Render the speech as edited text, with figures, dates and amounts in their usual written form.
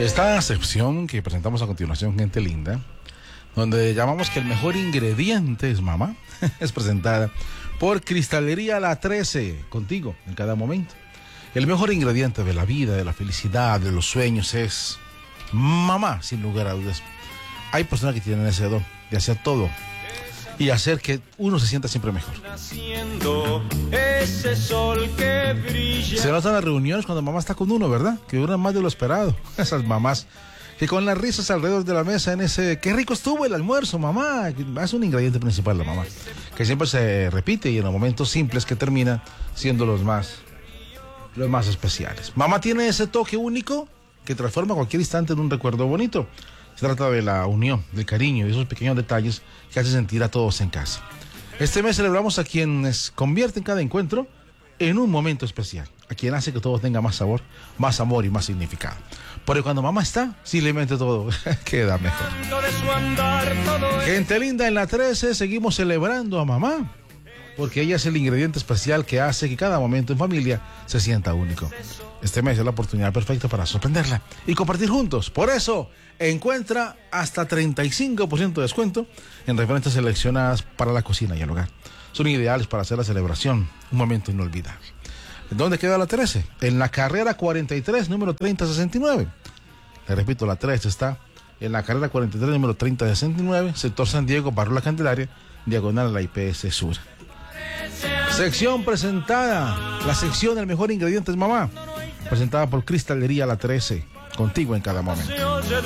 Esta sección que presentamos a continuación, gente linda, donde llamamos que el mejor ingrediente es mamá, es presentada por Cristalería La 13, contigo en cada momento. El mejor ingrediente de la vida, de la felicidad, de los sueños es mamá, sin lugar a dudas. Hay personas que tienen ese don de hacer todo y hacer que uno se sienta siempre mejor. Ese sol que brilla. Se notan las reuniones cuando mamá está con uno, ¿verdad? Que duran más de lo esperado. Esas mamás que con las risas alrededor de la mesa en ese... ¡Qué rico estuvo el almuerzo, mamá! Es un ingrediente principal la mamá, que siempre se repite y en los momentos simples que terminan siendo los más especiales. Mamá tiene ese toque único que transforma cualquier instante en un recuerdo bonito. Se trata de la unión, del cariño y esos pequeños detalles que hacen sentir a todos en casa. Este mes celebramos a quienes convierten cada encuentro en un momento especial, a quien hace que todo tenga más sabor, más amor y más significado. Porque cuando mamá está, simplemente todo queda mejor. Gente linda, en la 13 seguimos celebrando a mamá, porque ella es el ingrediente especial que hace que cada momento en familia se sienta único. Este mes es la oportunidad perfecta para sorprenderla y compartir juntos. Por eso, encuentra hasta 35% de descuento en referencias seleccionadas para la cocina y el hogar. Son ideales para hacer la celebración, un momento inolvidable. ¿Dónde queda la 13? En la carrera 43, número 3069. Le repito, la 13 está en la carrera 43, número 3069, sector San Diego, barrio La Candelaria, diagonal a la IPS Sur. Sección presentada, la sección del mejor ingrediente es mamá, presentada por Cristalería La 13, contigo en cada momento.